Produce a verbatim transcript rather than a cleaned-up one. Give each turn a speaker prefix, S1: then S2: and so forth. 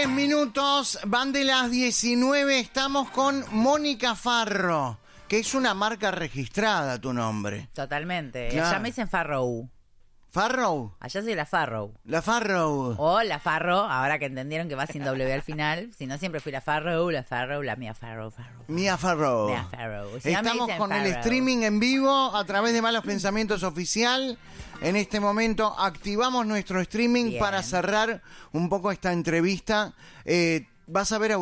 S1: diez minutos, van de las diecinueve, estamos con Mónica Farro, que es una marca registrada, tu nombre.
S2: Totalmente.
S1: Claro.
S2: Allá me dicen Farrow.
S1: ¿Farrow?
S2: Allá soy la Farrow.
S1: La Farrow.
S2: O la Farro, ahora que entendieron que va sin W al final. Si no, siempre fui la Farrow, la Farrow, la Mia Farrow, Farrow.
S1: Mia Farrow.
S2: Mia Farrow. Si no me
S1: Estamos
S2: dicen
S1: con el
S2: Farrow.
S1: streaming en vivo a través de Malos Pensamientos Oficial. En este momento activamos nuestro streaming
S2: Bien.
S1: para cerrar un poco esta entrevista. Eh, vas a ver a